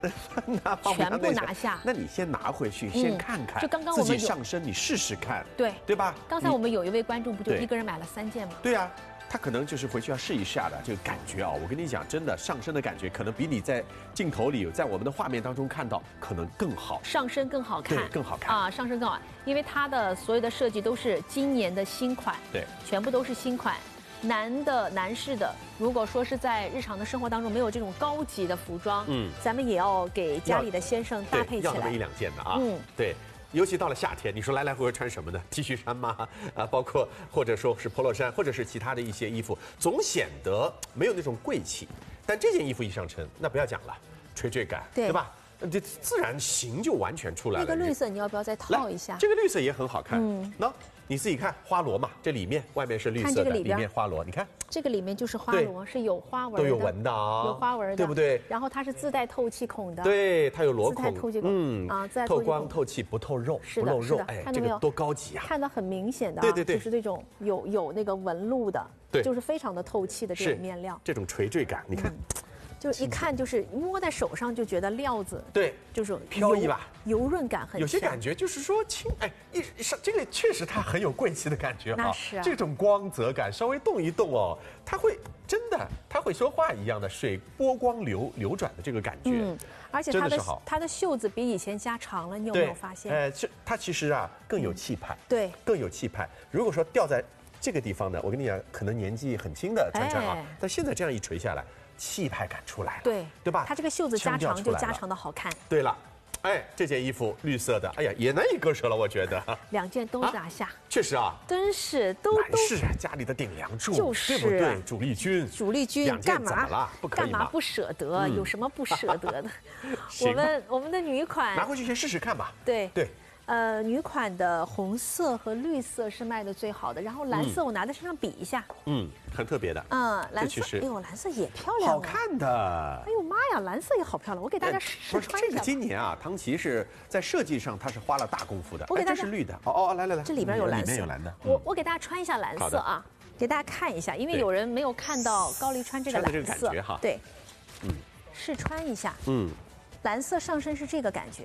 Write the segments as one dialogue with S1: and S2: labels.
S1: 全部拿下。
S2: 那你先拿回去，先看看，
S1: 就刚刚我们
S2: 自己上身，你试试看，对吧？
S1: 刚才我们有一位观众不就一个人买了3件吗？
S2: 对啊。他可能就是回去要试一下的这个感觉啊！我跟你讲，真的上身的感觉可能比你在镜头里、在我们的画面当中看到可能更好，
S1: 上身更好看，
S2: 对，更好看
S1: 啊，上身更好，因为它的所有的设计都是今年的新款，
S2: 对，
S1: 全部都是新款。男士的，如果说是在日常的生活当中没有这种高级的服装，咱们也要给家里的先生搭配起来，
S2: 要那么1、2件的啊，对。尤其到了夏天，你说来来回回穿什么呢 ？T 恤衫吗？包括或者说是 polo 衫，或者是其他的一些衣服，总显得没有那种贵气。但这件衣服一上身，那不要讲了，垂坠感，对吧？这自然型就完全出来了。
S1: 那个绿色你要不要再套一下？
S2: 这个绿色也很好看，那你自己看花螺嘛，这里面外面是绿色的，里面花螺，你看
S1: 这个里面就是花螺，是有花纹的，
S2: 都有纹的啊，
S1: 有花纹的，
S2: 对不对？
S1: 然后它是自带透气孔的，
S2: 对，它有螺孔，
S1: 自带
S2: 透光透气不透肉，不露肉，哎，这个多高级啊！
S1: 看到很明显的，
S2: 对，
S1: 就是这种有那个纹路的，
S2: 对，
S1: 就是非常的透气的这种面料，
S2: 这种垂坠感，你看。
S1: 就一看就是摸在手上就觉得料子，
S2: 对，
S1: 就是
S2: 飘逸吧，
S1: 油润感很强。
S2: 有些感觉就是说这个确实它很有贵气的感觉
S1: 啊。是啊，
S2: 这种光泽感，稍微动一动哦，它会真的，它会说话一样的水波光流转的这个感觉。
S1: 而且它的袖子比以前加长了，你有没有发现？
S2: 它其实啊更有气派，
S1: 对，
S2: 更有气派。如果说掉在这个地方呢，我跟你讲，可能年纪很轻的穿啊，但现在这样一垂下来。气派感出来了，对吧？
S1: 它这个袖子加长就加长的好看。
S2: 对了，哎，这件衣服绿色的，哎呀，也难以割舍了，我觉得。
S1: 2件都拿下，
S2: 确实啊，
S1: 真是都
S2: 是家里的顶梁柱，
S1: 就是
S2: 对不对？主力军
S1: 干嘛？
S2: 怎么了？不可以吗？
S1: 干嘛不舍得？有什么不舍得的？我们的女款
S2: 拿回去先试试看吧。
S1: 对。女款的红色和绿色是卖的最好的，然后蓝色我拿在身上比一下，
S2: 很特别的，
S1: 蓝色，哎呦，蓝色也漂亮，
S2: 好看的，
S1: 哎呦妈呀，蓝色也好漂亮，我给大家试穿一下。
S2: 这个今年啊，唐琦是在设计上它是花了大功夫的，
S1: 我给大家
S2: 这是绿的，来，
S1: 这里边有蓝色，
S2: 里面有蓝的，
S1: 我给大家穿一下蓝色啊，给大家看一下，因为有人没有看到高丽穿这个蓝色，对，试穿一下，蓝色上身是这个感觉，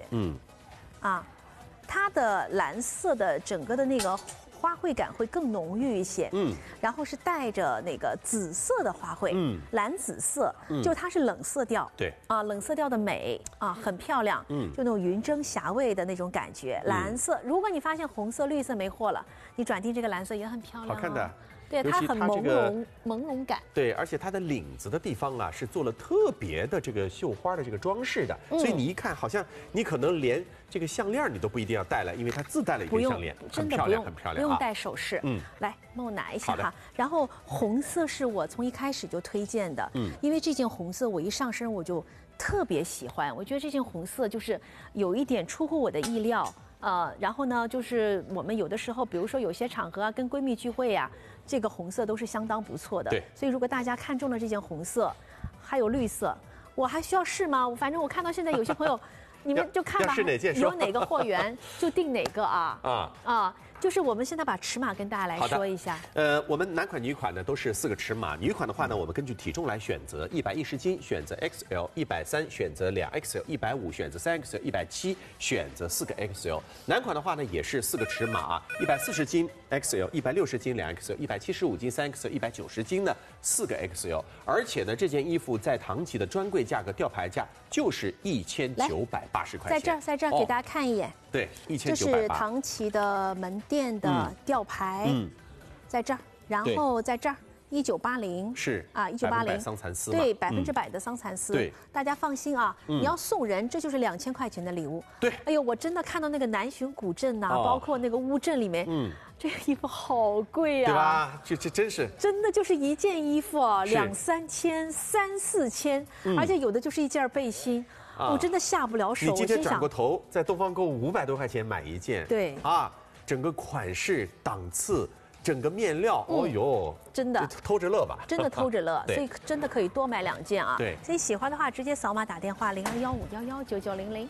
S1: 它的蓝色的整个的那个花卉感会更浓郁一些，然后是带着那个紫色的花卉，蓝紫色，就它是冷色调，
S2: 对
S1: 冷色调的美很漂亮，就那种云蒸霞蔚的那种感觉。蓝色，如果你发现红色、绿色没货了，你转订这个蓝色也很漂亮，
S2: 好看的。
S1: 对，它很朦胧感。
S2: 对，而且它的领子的地方啊，是做了特别的这个绣花的这个装饰的，所以你一看，好像你可能连这个项链你都不一定要戴了，因为它自带了一个项链，
S1: 真的很漂亮，不用戴首饰。来，帮我拿一下哈。然后红色是我从一开始就推荐的，因为这件红色我一上身我就特别喜欢，我觉得这件红色就是有一点出乎我的意料。然后呢，就是我们有的时候，比如说有些场合啊，跟闺蜜聚会啊，这个红色都是相当不错的。
S2: 对，
S1: 所以如果大家看中了这件红色，还有绿色，我还需要试吗？反正我看到现在有些朋友，你们就看吧，有哪个货源就定哪个啊。就是我们现在把尺码跟大家来说一下。
S2: 我们男款、女款呢都是4个尺码。女款的话呢，我们根据体重来选择，110斤选择 XL，130选择2XL，150选择3XL， 170选择4个 XL。男款的话呢也是4个尺码啊，140斤 XL，160斤2XL，175斤3XL，190斤呢4个 XL。而且呢，这件衣服在唐琦的专柜价格吊牌价就是1980块钱。
S1: 在这儿给大家看一眼。
S2: 对，1980。
S1: 这是唐琦的门店的吊牌，在这儿，然后在这儿1980
S2: 是
S1: 1980
S2: 桑蚕丝，
S1: 对，100%的桑蚕丝，
S2: 对，
S1: 大家放心啊，你要送人，这就是2000块钱的礼物，
S2: 对，
S1: 哎呦，我真的看到那个南浔古镇呐，包括那个乌镇里面，这个衣服好贵啊，
S2: 对吧？这真是，
S1: 真的就是一件衣服2、3千、3、4千，而且有的就是一件背心。我真的下不了手。
S2: 你今天转过头，在东方购物500多块钱买一件，
S1: 对
S2: 整个款式、档次、整个面料，哦呦，
S1: 真的
S2: 偷着乐吧，
S1: 真的偷着乐，所以真的可以多买2件啊。
S2: 对，
S1: 所以喜欢的话，直接扫码打电话0215119900。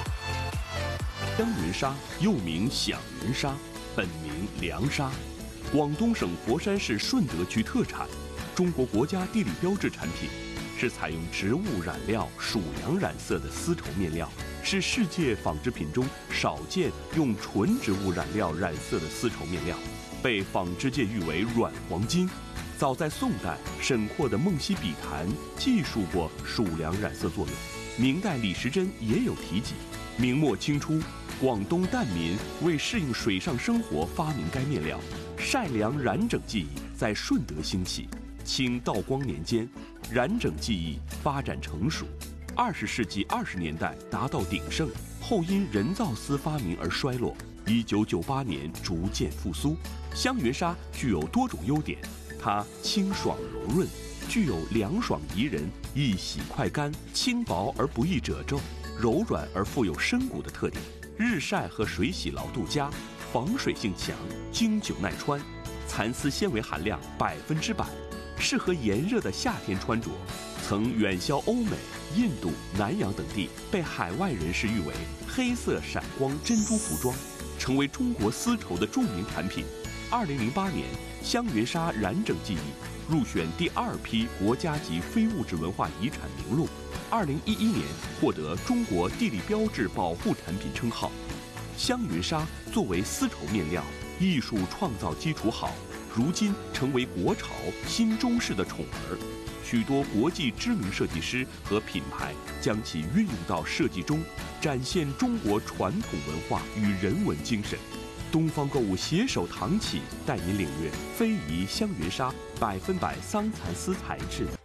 S3: 香云纱又名响云纱，本名凉纱。 广东省佛山市顺德区特产，中国国家地理标志产品，是采用植物染料鼠粮染色的丝绸面料，是世界纺织品中少见用纯植物染料染色的丝绸面料，被纺织界誉为软黄金。早在宋代，沈括的《梦溪笔谈》记述过鼠粮染色作用。明代李时珍也有提及。明末清初，广东疍民为适应水上生活发明该面料，晒粮染整技艺在顺德兴起。清道光年间，染整技艺发展成熟，20世纪20年代达到鼎盛，后因人造丝发明而衰落。1998年逐渐复苏。香云纱具有多种优点，它清爽柔润，具有凉爽宜人、易洗快干、轻薄而不易褶皱、柔软而富有深骨的特点。日晒和水洗牢度佳，防水性强，经久耐穿，蚕丝纤维含量100%，适合炎热的夏天穿着。曾远销欧美、印度、南洋等地，被海外人士誉为黑色闪光珍珠服装，成为中国丝绸的著名产品。2008年，香云纱染整技艺入选第2批国家级非物质文化遗产名录。2011年获得中国地理标志保护产品称号。香云纱作为丝绸面料，艺术创造基础好，如今成为国潮新中式的宠儿。许多国际知名设计师和品牌将其运用到设计中，展现中国传统文化与人文精神。东方购物携手唐启，带您领略非遗香云纱100%桑蚕丝材质。